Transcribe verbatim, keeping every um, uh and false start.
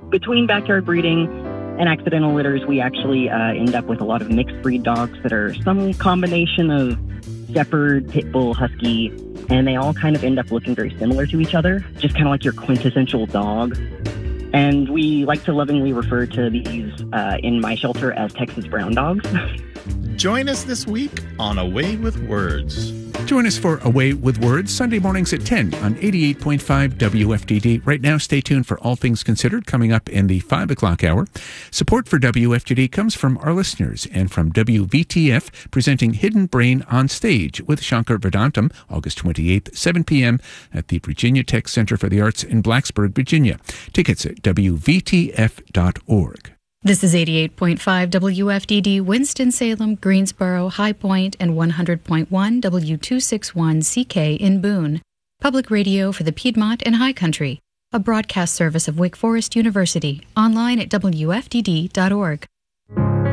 between backyard breeding and accidental litters, we actually uh, end up with a lot of mixed breed dogs that are some combination of shepherd, pit bull, husky, and they all kind of end up looking very similar to each other, just kind of like your quintessential dog. And we like to lovingly refer to these uh, in my shelter as Texas brown dogs. Join us this week on Away with Words. Join us for Away with Words, Sunday mornings at ten on eighty-eight point five W F D D. Right now, stay tuned for All Things Considered coming up in the five o'clock hour. Support for W F D D comes from our listeners and from W V T F, presenting Hidden Brain on Stage with Shankar Vedantam, August twenty-eighth, seven p.m. at the Virginia Tech Center for the Arts in Blacksburg, Virginia. Tickets at W V T F dot org. This is eighty-eight point five W F D D, Winston-Salem, Greensboro, High Point, and one hundred point one W two sixty-one C K in Boone. Public radio for the Piedmont and High Country. A broadcast service of Wake Forest University. Online at W F D D dot org.